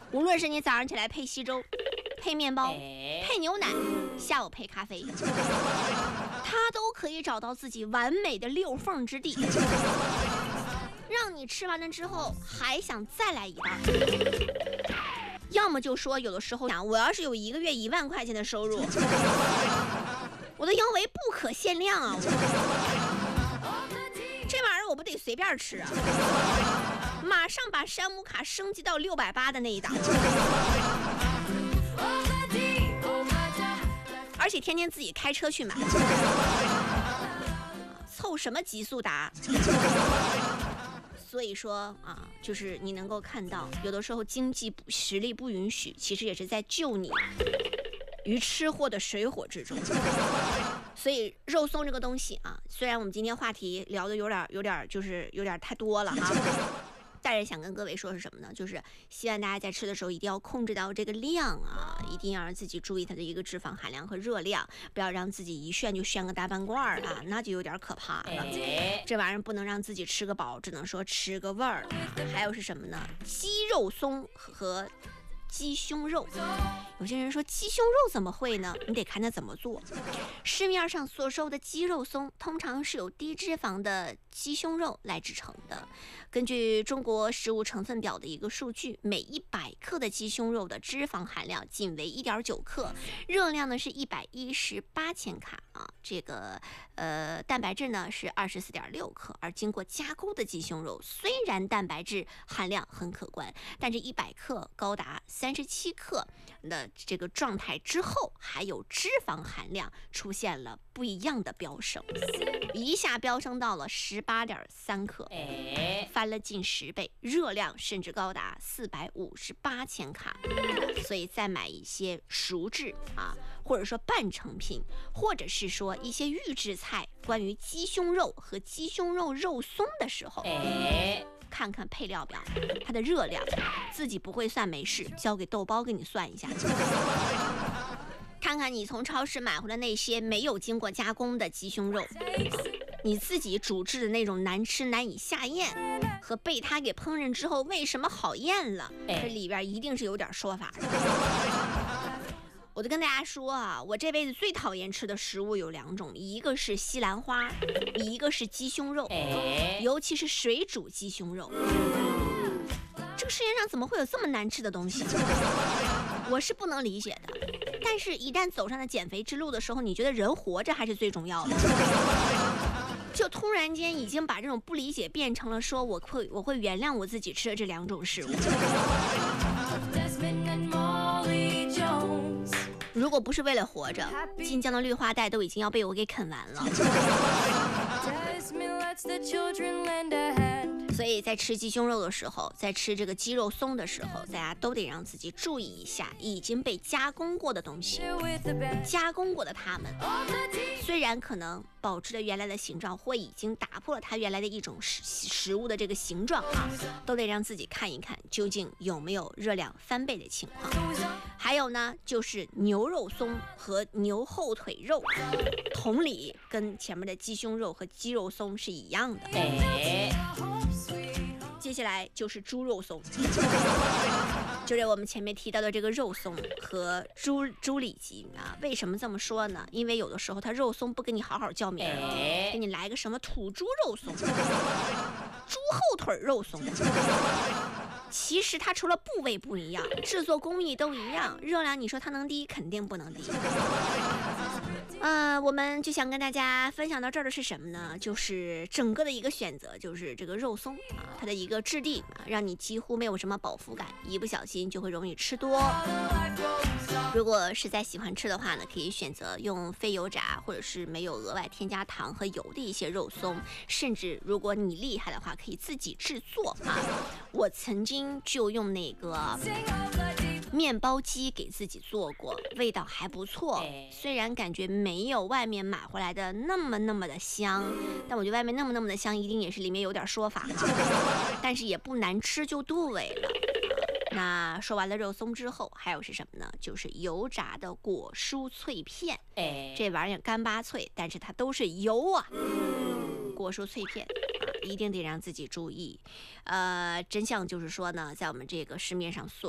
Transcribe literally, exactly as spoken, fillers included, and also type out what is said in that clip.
无论是你早上起来配稀粥、配面包、配牛奶，下午配咖啡，它都可以找到自己完美的溜缝之地，让你吃完了之后还想再来一袋。要么就说有的时候想，我要是有一个月一万块钱的收入，我的腰围不可限量啊！这玩意儿我不得随便吃啊！马上把山姆卡升级到六百八的那一档，而且天天自己开车去买，凑什么极速达？所以说啊，就是你能够看到，有的时候经济实力不允许，其实也是在救你于吃货的水火之中。所以肉松这个东西啊，虽然我们今天话题聊的有点有点就是有点太多了哈，但是想跟各位说是什么呢？就是希望大家在吃的时候一定要控制到这个量啊，一定要让自己注意它的一个脂肪含量和热量，不要让自己一炫就炫个大半罐啊，那就有点可怕了。这玩意儿不能让自己吃个饱，只能说吃个味儿。还有是什么呢？鸡肉松和鸡胸肉。有些人说鸡胸肉怎么会呢？你得看它怎么做。市面上所售的鸡肉松通常是由低脂肪的鸡胸肉来制成的。根据中国食物成分表的一个数据，每一百克的鸡胸肉的脂肪含量仅为 一点九克，热量呢是一百一十八千卡啊。这个呃蛋白质呢是二十四点六克，而经过加工的鸡胸肉虽然蛋白质含量很可观，但这一百克高达三十七克的这个状态之后，还有脂肪含量出现了不一样的飙升，一下飙升到了十八点三克，翻了近十倍，热量甚至高达四百五十八千卡。所以再买一些熟制啊，或者说半成品，或者是说一些预制菜，关于鸡胸肉和鸡胸肉肉松的时候，看看配料表，它的热量，自己不会算没事，交给豆包给你算一下。看看你从超市买回来那些没有经过加工的鸡胸肉，你自己煮制的那种难吃难以下咽，和被它给烹饪之后为什么好咽了，这里边一定是有点说法的。我就跟大家说啊，我这辈子最讨厌吃的食物有两种，一个是西兰花，一个是鸡胸肉，尤其是水煮鸡胸肉。这个世界上怎么会有这么难吃的东西？我是不能理解的。但是一旦走上了减肥之路的时候，你觉得人活着还是最重要的，就突然间已经把这种不理解变成了说我会我会原谅我自己吃的这两种食物。如果不是为了活着，晋江的绿化带都已经要被我给啃完了。所以在吃鸡胸肉的时候，在吃这个鸡肉松的时候，大家都得让自己注意一下已经被加工过的东西，加工过的它们虽然可能保持了原来的形状，或已经打破了它原来的一种食食物的这个形状啊，都得让自己看一看究竟有没有热量翻倍的情况。还有呢，就是牛肉松和牛后腿肉，同理跟前面的鸡胸肉和鸡肉松是一样的。哎，接下来就是猪肉松，就是我们前面提到的这个肉松和猪猪里脊啊。为什么这么说呢？因为有的时候它肉松不给你好好叫名，给你来个什么土猪肉松、猪后腿肉松。其实它除了部位不一样，制作工艺都一样，热量你说它能低？肯定不能低。呃，我们就想跟大家分享到这儿的是什么呢？就是整个的一个选择，就是这个肉松啊，它的一个质地啊，让你几乎没有什么饱腹感，一不小心就会容易吃多。如果实在喜欢吃的话呢，可以选择用非油炸或者是没有额外添加糖和油的一些肉松，甚至如果你厉害的话，可以自己制作啊。我曾经就用那个面包机给自己做过，味道还不错，虽然感觉没有外面买回来的那么那么的香，但我觉得外面那么那么的香一定也是里面有点说法啊，但是也不难吃就对了。那说完了肉松之后，还有是什么呢？就是油炸的果蔬脆片，哎，这玩意儿干巴脆，但是它都是油啊，果蔬脆片。一定得让自己注意，呃，真相就是说呢，在我们这个市面上所